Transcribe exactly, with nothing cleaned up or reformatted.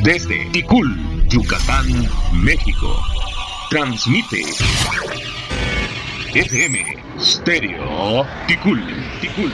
Desde Ticul, Yucatán, México. Transmite F M Stereo Ticul, Ticul.